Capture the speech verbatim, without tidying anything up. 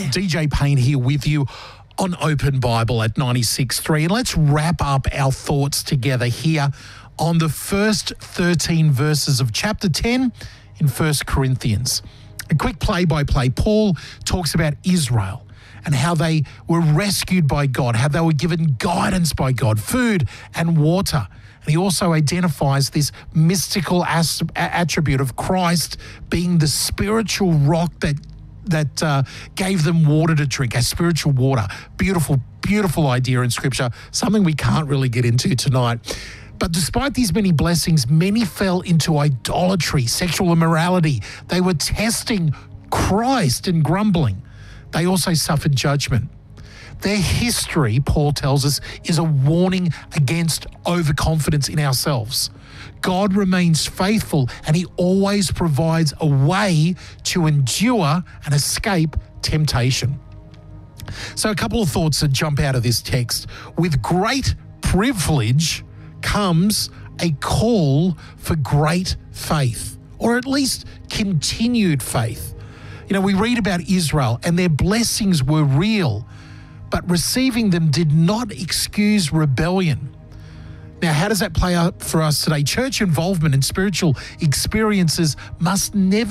D J Payne here with you on Open Bible at ninety-six point three. And let's wrap up our thoughts together here on the first thirteen verses of chapter ten in First Corinthians. A quick play-by-play. Paul talks about Israel and how they were rescued by God, how they were given guidance by God, food and water. And he also identifies this mystical as- attribute of Christ being the spiritual rock that that uh, gave them water to drink, a spiritual water. Beautiful, beautiful idea in Scripture, something we can't really get into tonight. But despite these many blessings, many fell into idolatry, sexual immorality. They were testing Christ and grumbling. They also suffered judgment. Their history, Paul tells us, is a warning against overconfidence in ourselves. God remains faithful and he always provides a way to endure and escape temptation. So a couple of thoughts that jump out of this text. With great privilege comes a call for great faith, or at least continued faith. You know, we read about Israel and their blessings were real, but receiving them did not excuse rebellion. Now, how does that play out for us today? Church involvement and spiritual experiences must never